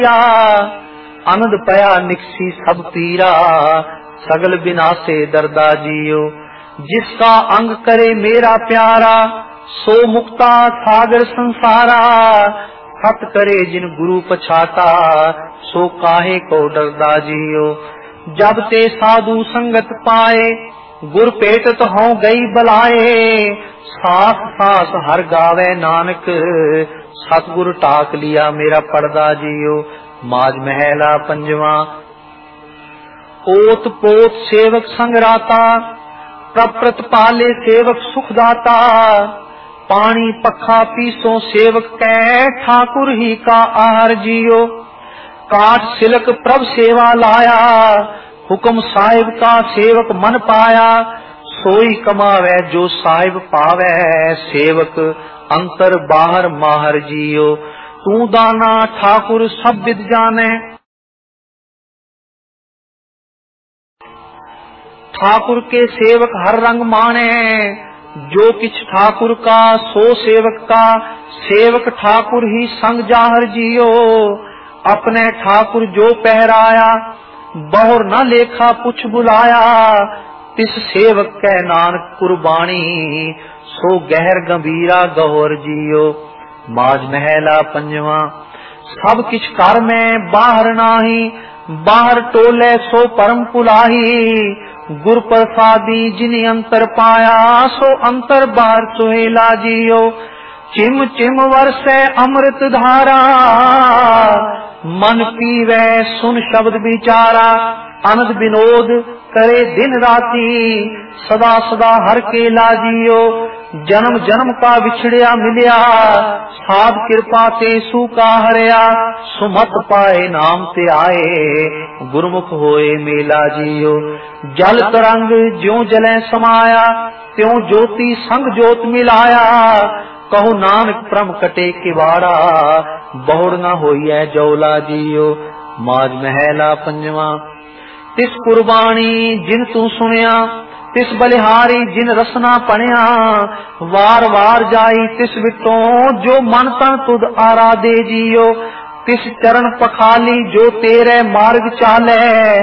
आनंद पया निकसी सब पीरा, सगल बिनासे दर्दा जियो। जिसका अंग करे मेरा प्यारा, सो मुक्ता सागर संसारा। सत करे जिन गुरु पछाता, सो काहे को डरदा जियो। जब ते साधु संगत पाए, गुर पेटत हों गई बलाए। सास सास हर गावे नानक, सतगुर टाक लिया मेरा पड़दा जियो। माज महला पंजवा। ओत पोत सेवक संग राता, प्रप्रत पाले सेवक सुखदाता। पानी पखा पीसो सेवक कै, ठाकुर ही का आहार जियो। काट सिलक प्रभ सेवा लाया, हुक्म साहिब का सेवक मन पाया। सोई कमावे जो साहिब पावे, सेवक अंतर बाहर माहर जियो। तू दाना ठाकुर सब विद जाने, ठाकुर के सेवक हर रंग माने। जो किछ ठाकुर का सो सेवक का, सेवक ठाकुर ही संग जाहर जियो। अपने ठाकुर जो पहराया, बहुर न लेखा पुछ बुलाया। तिस सेवक कै नानक कुर्बानी, सो गहर गंभीरा गौर जियो। माज महला पंजवा। सब किछ कर में बाहर नाही, बाहर टोले सो परम पुलाही। गुर प्रसादी जिनि अंतर पाया, सो अंतर बाहर सुहेला जियो। चिम चिम वरसै अमृत धारा, मन पीवै सुन शब्द विचारा। आनंद विनोद करे दिन राती, सदा सदा हर के लाजियो। जन्म जन्म का बिछड़िया मिलिया, साध कृपा ते सूका हरिया। सुमत पाए नाम ते आए, गुरमुख होए मेला जियो। जल तरंग ज्यों जले समाया, त्यों ज्योति संग ज्योत मिलाया। कहो नानक प्रम कटे किवाड़ा, बहुड़ न होइए जौला जियो। माज महला पंजवा। तिस कुर्बानी जिन तू सुनिया, तिस बलिहारी जिन रसना पणिया। वार वार जाई तिस विटों, जो मन तन तुद आराधे जियो। तिस चरण पखाली जो तेरे मार्ग चाले,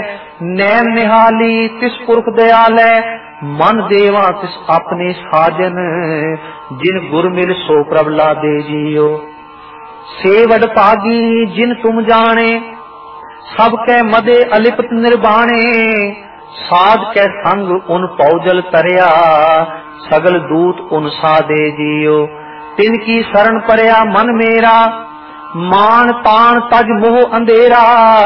नैन निहाली तिस पुरख दयाले। मन देवा तिस अपने साजन, जिन गुर मिल सो प्रबला दे जियो। सेवड पागी जिन तुम जाने, सब कै मदे अलिपत निर्बाणे। साध कै संग उन पौजल तरया, सगल दूत उन साधे जियो। तिनकी शरण परया मन मेरा, मान तान तज मोह अंधेरा।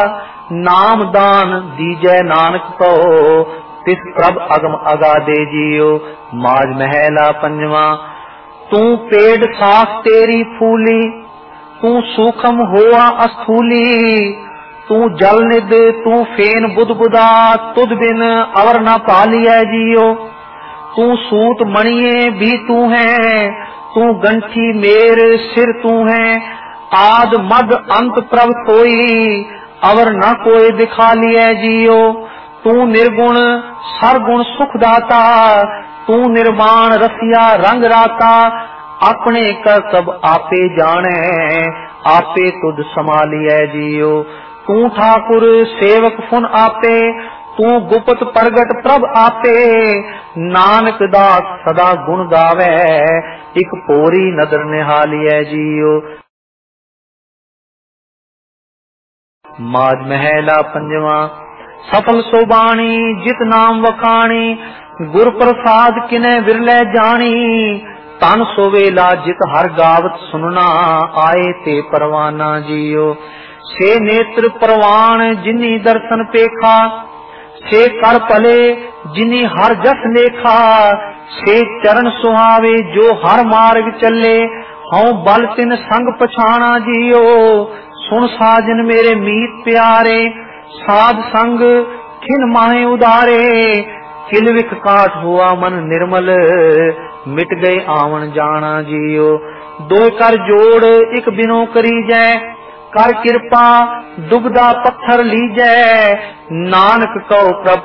नाम दान दीजै नानक को, तिस प्रभ अगम अगाधे जियो। माज महला पंजवा। तू पेड़ साख तेरी फूली, तू सूखम होआ अस्थूली। तू जल निद तू फेन बुध बुदा, तुद बिन अवर न पालिया जियो। तू सूत मणिये भी तू है, तू गंठी मेर सिर तू है। आद मद अंत प्रभ कोई, अवर न कोई दिखा लिया जियो। तू निर्गुण सरगुण सुखदाता, तू निर्वाण रसिया रंग राता। अपने करतब आपे जाने, आपे तुद संभालिया जियो। तू ठाकुर सेवक फुन आपे, तू गुप्त प्रगट प्रभ आपे। नानक दास सदा गुण गावे, एक पोरी नदर निहालिए जियो। माज महला पंजवा। सफल सोबाणी जित नाम वखाणी, गुर प्रसाद किने विरले जानी। तन सोवेला जित हर गावत सुनना, आए ते परवाना जियो। से नेत्र प्रवाण जिनी दर्शन पेखा, से कर पले जिनी हर जस लेखा। से चरण सुहावे जो हर मार्ग चले, हूँ बल तिन संग पछाना जियो। सुन साजन मेरे मीत प्यारे, साध संग खिन माहे उदारे। किलविक काट हुआ मन निर्मल, मिट गए आवन जाना जियो। दो कर जोड़ एक बिनो करी जय, कर कृपा दुबदा पत्थर लीजै। नानक कहो प्रभ